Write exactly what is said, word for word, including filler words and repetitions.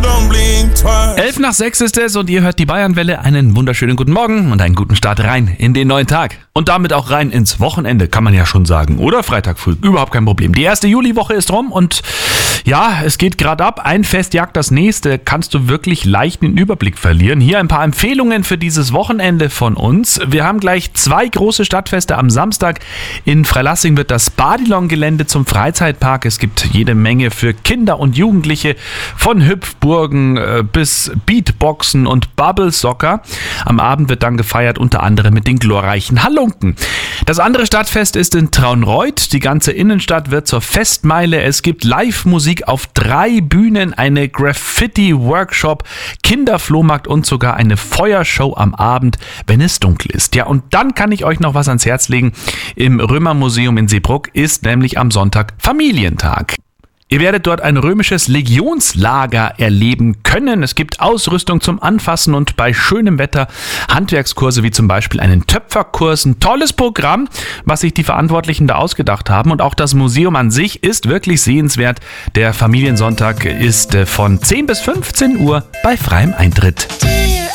Elf nach sechs ist es und ihr hört die Bayernwelle. Einen wunderschönen guten Morgen und einen guten Start rein in den neuen Tag. Und damit auch rein ins Wochenende, kann man ja schon sagen. Oder Freitag früh, überhaupt kein Problem. Die erste Juliwoche ist rum und ja, es geht gerade ab. Ein Fest jagt das nächste. Kannst du wirklich leicht den Überblick verlieren. Hier ein paar Empfehlungen für dieses Wochenende von uns. Wir haben gleich zwei große Stadtfeste am Samstag. In Freilassing wird das Badilon-Gelände zum Freizeitpark. Es gibt jede Menge für Kinder und Jugendliche, von Hüpfburgen äh, bis Beatboxen und Bubble Soccer. Am Abend wird dann gefeiert unter anderem mit den glorreichen Halunken. Das andere Stadtfest ist in Traunreut. Die ganze Innenstadt wird zur Festmeile. Es gibt Live-Musik auf drei Bühnen, eine Graffiti-Workshop, Kinderflohmarkt und sogar eine Feuershow am Abend, wenn es dunkel ist. Ja, und dann kann ich euch noch was ans Herz legen. Im Römermuseum in Seebrugg ist nämlich am Sonntag Familientag. Ihr werdet dort ein römisches Legionslager erleben können. Es gibt Ausrüstung zum Anfassen und bei schönem Wetter Handwerkskurse wie zum Beispiel einen Töpferkurs. Ein tolles Programm, was sich die Verantwortlichen da ausgedacht haben. Und auch das Museum an sich ist wirklich sehenswert. Der Familiensonntag ist von zehn bis fünfzehn Uhr bei freiem Eintritt.